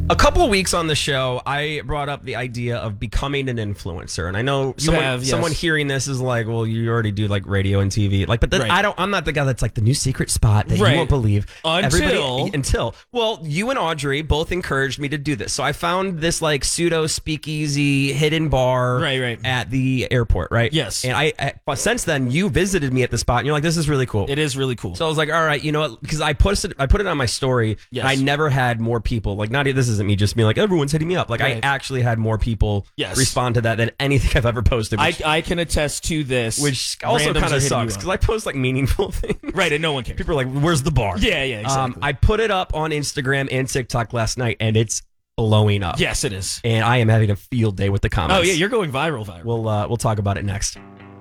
A couple of weeks on the show, I brought up the idea of becoming an influencer, and I know someone hearing this is like, "Well, you already do like radio and TV." Like, but then I'm not the guy that's like the new secret spot that you won't believe. Until you and Audrey both encouraged me to do this, so I found this like pseudo speakeasy hidden bar at the airport. Right. Yes. And I since then you visited me at the spot, and you're like, "This is really cool." It is really cool. So I was like, "All right, you know what?" Because I put it on my story. Yes. And I never had more people like this isn't me just being like everyone's hitting me up. Like I actually had more people respond to that than anything I've ever posted. I can attest to this. Which also kind of sucks because I post like meaningful things. Right, and no one cares. People are like, "Where's the bar?" Yeah, exactly. I put it up on Instagram and TikTok last night, and it's blowing up. Yes, it is. And I am having a field day with the comments. Oh yeah, you're going viral. We'll talk about it next.